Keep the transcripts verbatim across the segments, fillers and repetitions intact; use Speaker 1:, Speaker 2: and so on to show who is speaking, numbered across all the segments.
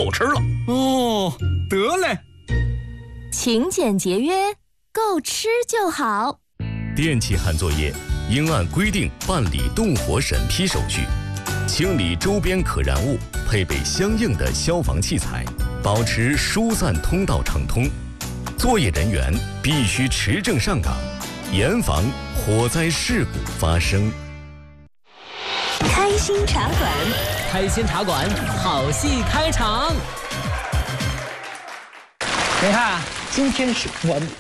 Speaker 1: 够吃了。
Speaker 2: 哦，得嘞。
Speaker 3: 勤俭节约，够吃就好。
Speaker 4: 电气焊作业应按规定办理动火审批手续，清理周边可燃物，配备相应的消防器材，保持疏散通道畅通。作业人员必须持证上岗，严防火灾事故发生。
Speaker 3: 开心茶馆，
Speaker 5: 开心茶馆，好戏开场。
Speaker 6: 你看，今天是我们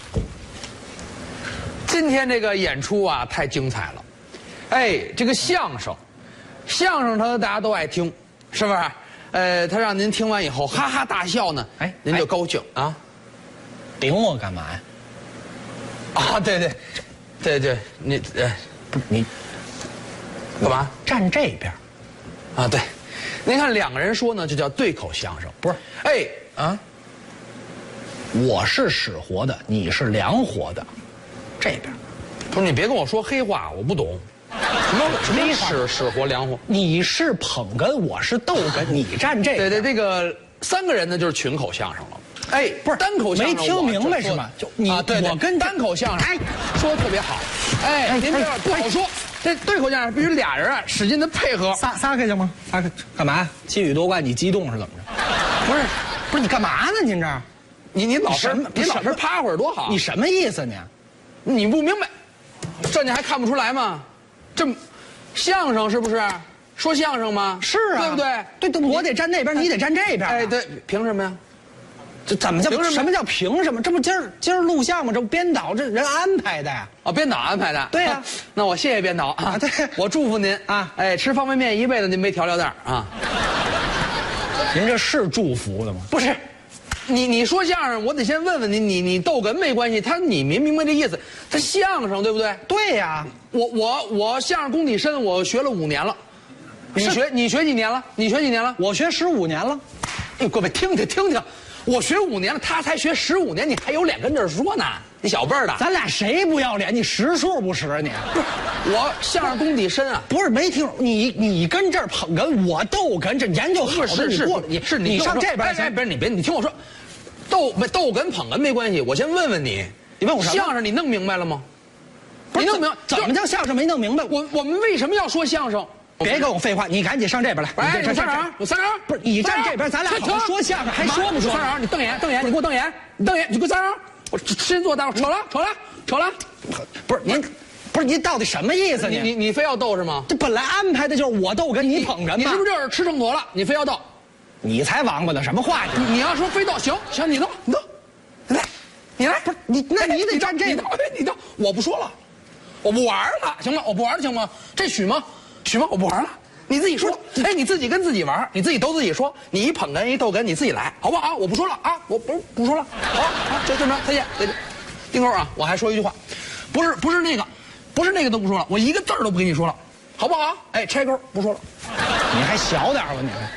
Speaker 7: 今天这个演出啊，太精彩了。哎，这个相声，相声它大家都爱听，是不是？呃，他让您听完以后哈哈大笑呢，哎，您就高兴啊。
Speaker 6: 顶我干嘛呀？
Speaker 7: 啊，对对，对对，你呃，
Speaker 6: 不是你
Speaker 7: 干嘛？
Speaker 6: 站这边。
Speaker 7: 啊，对，您看两个人说呢，就叫对口相声，
Speaker 6: 不是？
Speaker 7: 哎啊，
Speaker 6: 我是使活的，你是凉活的，这边。
Speaker 7: 不是你别跟我说黑话，我不懂。什么什么使使活凉活？
Speaker 6: 你是捧哏，我是逗哏，你站这边。
Speaker 7: 对对，这个三个人呢就是群口相声了。哎，
Speaker 6: 不是
Speaker 7: 单口相声，
Speaker 6: 没听明白是吗？就你
Speaker 7: 啊，对，
Speaker 6: 我跟
Speaker 7: 单口相声，哎，说的特别好。哎，您这不好说。这对口相声必须俩人啊，使劲的配合。
Speaker 6: 撒撒开行吗？撒开干嘛？气宇多怪，你激动是怎么着？不是，不是你干嘛呢？您这儿，
Speaker 7: 你你老
Speaker 6: 什么？
Speaker 7: 你老是趴会儿多好。
Speaker 6: 你什么意思呢？
Speaker 7: 你不明白，这你还看不出来吗？这相声是不是？说相声吗？
Speaker 6: 是啊，
Speaker 7: 对不对？
Speaker 6: 对对，我得站那边，你得站这边。
Speaker 7: 哎，对，凭什么呀？
Speaker 6: 这怎么叫什么叫凭什么？这不今儿今儿录像吗？这不编导这人安排的呀？
Speaker 7: 哦，编导安排的。
Speaker 6: 对呀，
Speaker 7: 那我谢谢编导啊。
Speaker 6: 对，
Speaker 7: 我祝福您啊。哎，吃方便面一辈子您没调料袋啊。
Speaker 6: 您这是祝福的吗？
Speaker 7: 不是，你你说相声，我得先问问你，你你逗哏没关系，他你明明白这意思？他相声对不对？
Speaker 6: 对呀，
Speaker 7: 我我我相声功底深，我学了五年了。你学你学几年了？你学几年了？
Speaker 6: 我学十五年了。
Speaker 7: 哎，各位听听听听。我学五年了，他才学十五年，你还有脸跟这儿说呢？你小辈儿的，
Speaker 6: 咱俩谁不要脸？你识数不识你？
Speaker 7: 不是，我相声功底深啊。
Speaker 6: 不是没听你，你跟这儿捧哏，我逗哏，这研究好的
Speaker 7: 是是
Speaker 6: 你
Speaker 7: 是你
Speaker 6: 上这边
Speaker 7: 哎，不是你别你听我说，逗没逗哏捧哏没关系，我先问问你，
Speaker 6: 你问我什么？
Speaker 7: 相声你弄明白了吗？
Speaker 6: 你弄明怎么叫相声没弄明白？
Speaker 7: 我我们为什么要说相声？
Speaker 6: 别跟我废话，你赶紧上这边来。
Speaker 7: 哎，有三人，有三人，
Speaker 6: 不是你站这边，咱俩好好说相声，还说不说？
Speaker 7: 三人，你瞪眼，瞪眼，你给我瞪眼，你瞪眼，你给我三人，我先坐，待会儿扯了，扯了，扯了。
Speaker 6: 不是您，不是您到底什么意思？
Speaker 7: 你你你非要逗是吗？
Speaker 6: 这本来安排的就是我逗哏，你捧哏嘛。
Speaker 7: 你是不是就是吃秤砣了？你非要逗？
Speaker 6: 你才王八呢！什么话
Speaker 7: 你你要说非逗，行行，你逗，你逗，来，你来，
Speaker 6: 不是你，那你得站这
Speaker 7: 你逗，你逗，我不说了，我不玩了，行吗？我不玩了，行吗？这许吗？许吗？我不玩了。你自己说，哎，你自己跟自己玩，你自己都自己说，你一捧哏一逗哏，你自己来，好不好？我不说了啊，我不不说了，好，好，就这么着，再见，再见。丁钩啊，我还说一句话，不是不是那个，不是那个都不说了，我一个字儿都不跟你说了，好不好？哎，拆钩不说了。
Speaker 6: 你还小点吧你还？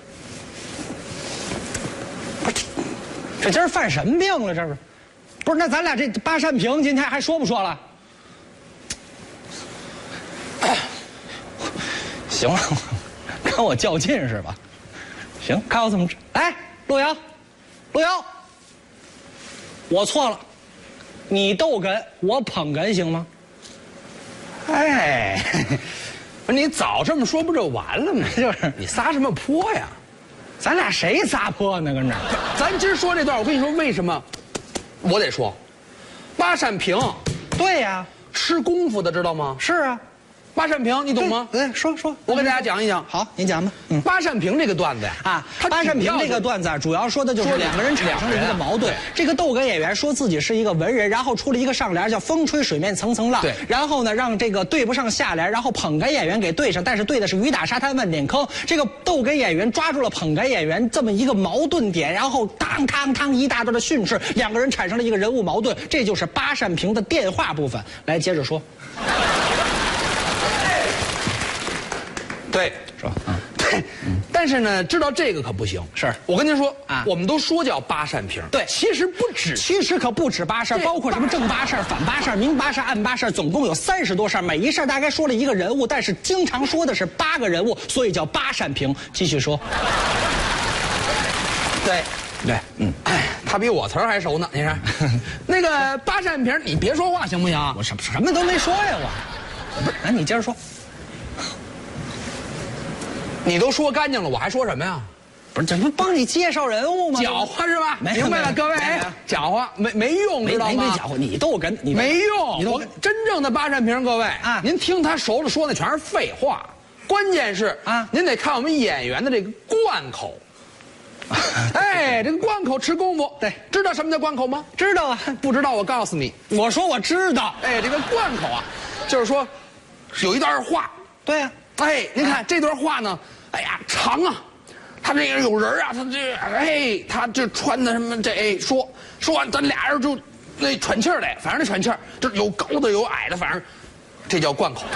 Speaker 6: 不是，这今儿犯什么病了？这是，不是？那咱俩这八扇屏今天还说不说了？行了，跟我较劲是吧？行，看我怎么治。来，路遥，路遥，我错了，你逗哏，我捧哏，行吗？
Speaker 7: 哎，不是你早这么说不就完了吗？
Speaker 6: 就是
Speaker 7: 你撒什么泼呀？
Speaker 6: 咱俩谁撒泼呢？跟这儿，
Speaker 7: 咱今儿说这段，我跟你说为什么，我得说，八扇屏，
Speaker 6: 对呀，
Speaker 7: 吃功夫的知道吗？
Speaker 6: 是啊。
Speaker 7: 八扇屏，你懂吗？
Speaker 6: 对，说说，
Speaker 7: 我给大家讲一讲。
Speaker 6: 好，您讲吧。
Speaker 7: 嗯，八扇屏这个段子呀，
Speaker 6: 啊，八扇屏这个段子啊，主要说的就是两个人产生了一个矛盾。这个逗哏演员说自己是一个文人，然后出了一个上联叫“风吹水面层层浪”，
Speaker 7: 对，
Speaker 6: 然后呢让这个对不上下联，然后捧哏演员给对上，但是对的是雨打沙滩万点坑。这个逗哏演员抓住了捧哏演员这么一个矛盾点，然后当当当一大段的训斥，两个人产生了一个人物矛盾，这就是八扇屏的电话部分。来，接着说。
Speaker 7: 对，
Speaker 6: 是吧？嗯，
Speaker 7: 对，但是呢，知道这个可不行。
Speaker 6: 是
Speaker 7: 我跟您说
Speaker 6: 啊，
Speaker 7: 我们都说叫八扇屏，
Speaker 6: 对，
Speaker 7: 其实不止，
Speaker 6: 其实可不止八扇，包括什么正八扇、反八扇、明八扇、暗八扇，总共有三十多扇，每一扇大概说了一个人物，但是经常说的是八个人物，所以叫八扇屏。继续说。
Speaker 7: 对，
Speaker 6: 对，嗯，
Speaker 7: 哎，他比我词儿还熟呢。你看，那个八扇屏，你别说话行不行？
Speaker 6: 我什么什么都没说呀，我。不是，哎，你接着说。
Speaker 7: 你都说干净了，我还说什么呀？
Speaker 6: 不是，这不帮你介绍人物吗？
Speaker 7: 搅和是吧？
Speaker 6: 没
Speaker 7: 明白了，各位，搅和没没用，知道吗？
Speaker 6: 没没搅和，你逗哏，你
Speaker 7: 没用。
Speaker 6: 你
Speaker 7: 我真正的八扇屏，各位
Speaker 6: 啊，
Speaker 7: 您听他熟了说的全是废话，关键是
Speaker 6: 啊，
Speaker 7: 您得看我们演员的这个贯口。哎，这个贯口吃功夫。
Speaker 6: 对，
Speaker 7: 知道什么叫贯口吗？
Speaker 6: 知道啊？
Speaker 7: 不知道，我告诉你，
Speaker 6: 我说我知道。
Speaker 7: 哎，这个贯口啊，就是说有一段话。
Speaker 6: 对呀、
Speaker 7: 啊。哎，您看、啊、这段话呢，哎呀，长啊。他这个有人啊，他这哎，他这穿的什么这哎说说完，咱俩人就那喘气儿来，反正那喘气儿，这有高的有矮的，反正这叫贯口。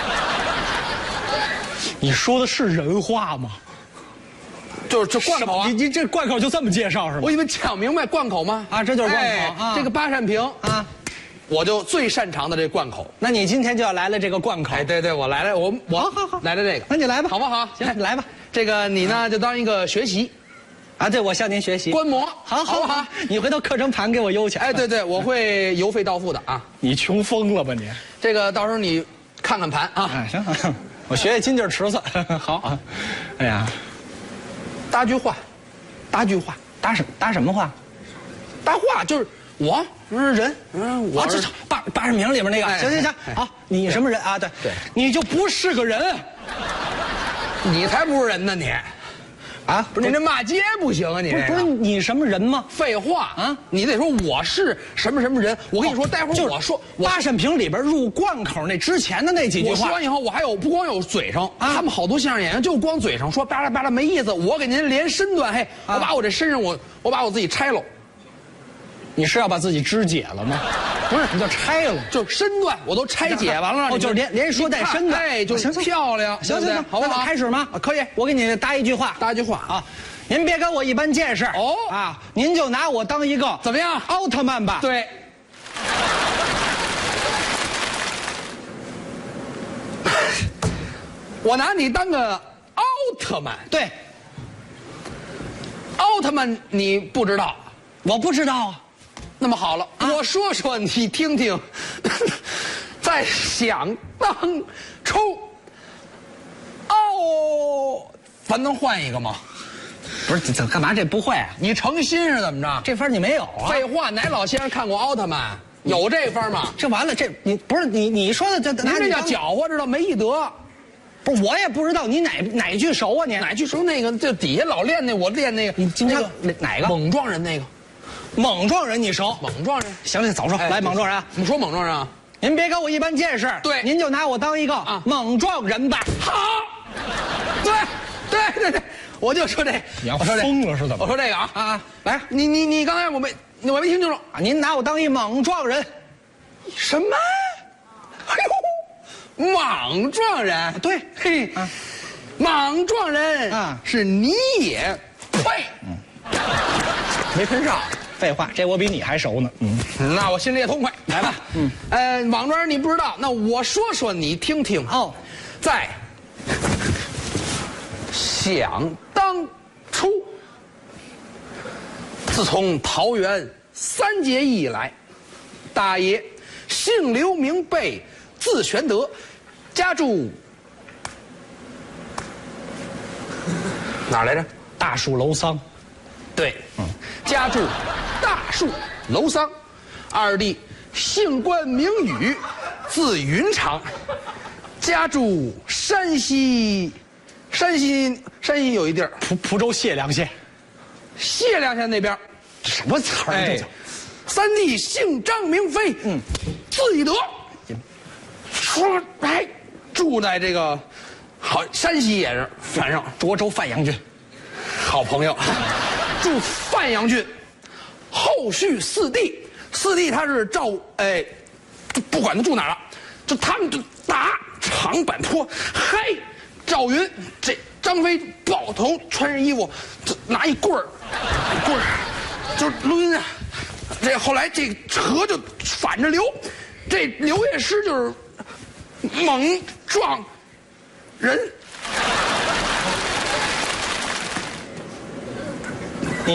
Speaker 6: 你说的是人话吗？
Speaker 7: 就是这贯口啊！
Speaker 6: 你你这贯口就这么介绍是吗？
Speaker 7: 我以为讲明白贯口吗？
Speaker 6: 啊，这就是贯口、
Speaker 7: 哎、
Speaker 6: 啊！
Speaker 7: 这个八扇屏啊，我就最擅长的这贯口。
Speaker 6: 那你今天就要来了这个贯口？
Speaker 7: 哎，对对，我来了，我我
Speaker 6: 好好好
Speaker 7: 来了这个，
Speaker 6: 那你来吧，
Speaker 7: 好不好？
Speaker 6: 行，你来吧。
Speaker 7: 这个你呢，就当一个学习，
Speaker 6: 啊，对，我向您学习
Speaker 7: 观摩，
Speaker 6: 好，好不好？你回头课程盘给我邮去。
Speaker 7: 哎，对对，我会邮费到付的啊。
Speaker 6: 你穷疯了吧你？
Speaker 7: 这个到时候你看看盘啊。
Speaker 6: 哎，行，我学学金劲池子。好啊。哎呀，
Speaker 7: 搭句话，搭句话，
Speaker 6: 搭什搭什么话？
Speaker 7: 搭话就是我是人，嗯，我
Speaker 6: 这八八扇屏里面那个。行行行，好，你什么人啊？对对，你就不是个人。
Speaker 7: 你才不是人呢你，啊，不是你这骂街不行啊你这。
Speaker 6: 不是你什么人吗？
Speaker 7: 废话啊，你得说我是什么什么人。我跟你说，待会儿我说
Speaker 6: 八扇屏里边入贯口那之前的那几句话，
Speaker 7: 我说完以后，我还有不光有嘴上，他们好多相声演员就光嘴上说巴拉巴拉没意思。我给您连身段，嘿，我把我这身上我我把我自己拆了。
Speaker 6: 你是要把自己肢解了吗？不是，你叫拆了，
Speaker 7: 就是身段我都拆解完了。
Speaker 6: 哦，就是连连说带身段，
Speaker 7: 哎，就是漂亮。
Speaker 6: 行行行，
Speaker 7: 好不好？
Speaker 6: 开始吗？
Speaker 7: 可以，
Speaker 6: 我给你搭一句话，
Speaker 7: 搭一句话啊。
Speaker 6: 您别跟我一般见识哦啊，您就拿我当一个
Speaker 7: 怎么样
Speaker 6: 奥特曼吧？
Speaker 7: 对。我拿你当个奥特曼。
Speaker 6: 对。
Speaker 7: 奥特曼你不知道？
Speaker 6: 我不知道啊。
Speaker 7: 那么好了，啊、我说说你听听。在想当初，哦，咱能换一个吗？
Speaker 6: 不是，这干嘛这不会、啊？
Speaker 7: 你诚心是怎么着？
Speaker 6: 这分你没有啊？
Speaker 7: 废话，哪老先生看过奥特曼？有这分吗？
Speaker 6: 这完了，这你不是你你说的这，
Speaker 7: 您这叫搅和，知道没义德。
Speaker 6: 不是，我也不知道你哪哪句熟啊你？
Speaker 7: 哪句熟？那个就底下老练那，我练那个。
Speaker 6: 你今天哪个？
Speaker 7: 猛撞人那个。
Speaker 6: 猛撞人你熟？
Speaker 7: 猛撞人。
Speaker 6: 行了，早说，来猛撞人。
Speaker 7: 怎么说猛撞人啊？
Speaker 6: 您别跟我一般见识。
Speaker 7: 对，
Speaker 6: 您就拿我当一个啊猛撞人吧。
Speaker 7: 好。对，对对对，我就说这。
Speaker 6: 你要疯了是怎么？
Speaker 7: 我说这个啊
Speaker 6: 啊，来，
Speaker 7: 你你你刚才我没我没听清楚
Speaker 6: 啊，您拿我当一猛撞人。
Speaker 7: 什么？哎呦，莽撞人，
Speaker 6: 对，
Speaker 7: 嘿，啊、莽撞人啊，是你也配，嗯，没喷上。
Speaker 6: 废话，这我比你还熟呢。
Speaker 7: 嗯，那我心里也痛快。来吧，嗯，呃，莽撞人你不知道，那我说说你听听。哦，在想当初，自从桃园三结义以来，大爷姓刘名备，字玄德，家住哪儿来着？
Speaker 6: 大树楼桑。
Speaker 7: 对，嗯，家住大树楼桑，二弟姓关名羽，字云长，家住山西，山西山西有一地儿，
Speaker 6: 蒲蒲州解良县，
Speaker 7: 解良县那边，
Speaker 6: 什么词儿？哎，
Speaker 7: 三弟姓张名飞，嗯，字翼德，说哎，住在这个好山西也是，反正
Speaker 6: 涿州范阳郡，
Speaker 7: 好朋友。住范阳郡，后续四弟，四弟他是赵，哎，不管他住哪儿了，就他们就打长坂坡，嗨，赵云这张飞抱头穿上衣服，就拿一棍儿，棍儿就是抡啊，这后来这河就反着流，这刘夜师就是猛撞人，